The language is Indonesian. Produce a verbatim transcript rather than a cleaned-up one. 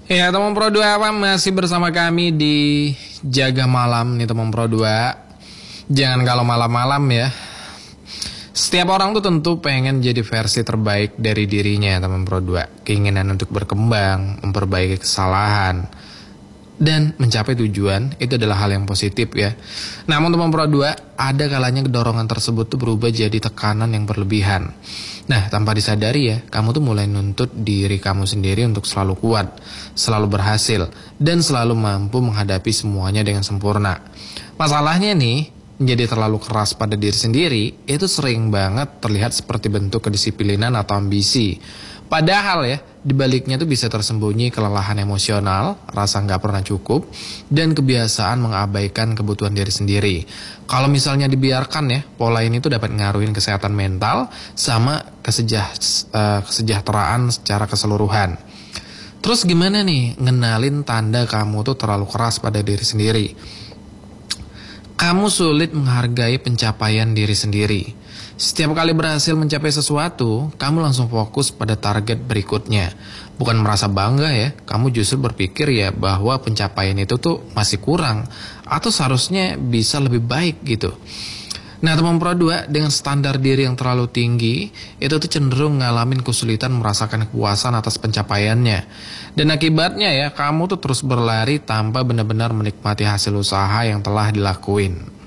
Ya teman Pro dua apa masih bersama kami di Jaga Malam nih teman Pro dua. Jangan kalau malam-malam ya. Setiap orang tuh tentu pengen jadi versi terbaik dari dirinya teman Pro dua. Keinginan untuk berkembang, memperbaiki kesalahan, dan mencapai tujuan itu adalah hal yang positif ya. Namun teman Pro dua, ada kalanya dorongan tersebut tuh berubah jadi tekanan yang berlebihan. Nah, tanpa disadari ya, kamu tuh mulai nuntut diri kamu sendiri untuk selalu kuat, selalu berhasil, dan selalu mampu menghadapi semuanya dengan sempurna. Masalahnya nih, menjadi terlalu keras pada diri sendiri, itu sering banget terlihat seperti bentuk kedisiplinan atau ambisi. Padahal ya, dibaliknya tuh bisa tersembunyi kelelahan emosional, rasa nggak pernah cukup, dan kebiasaan mengabaikan kebutuhan diri sendiri. Kalau misalnya dibiarkan ya, pola ini tuh dapat ngaruhin kesehatan mental sama kesejah, uh, kesejahteraan secara keseluruhan. Terus gimana nih ngenalin tanda kamu tuh terlalu keras pada diri sendiri? Kamu sulit menghargai pencapaian diri sendiri. Setiap kali berhasil mencapai sesuatu, kamu langsung fokus pada target berikutnya. Bukan merasa bangga ya, kamu justru berpikir ya bahwa pencapaian itu tuh masih kurang, atau seharusnya bisa lebih baik gitu. Nah teman Pro dua, dengan standar diri yang terlalu tinggi, itu tuh cenderung ngalamin kesulitan merasakan kepuasan atas pencapaiannya. Dan akibatnya ya, kamu tuh terus berlari tanpa benar-benar menikmati hasil usaha yang telah dilakuin.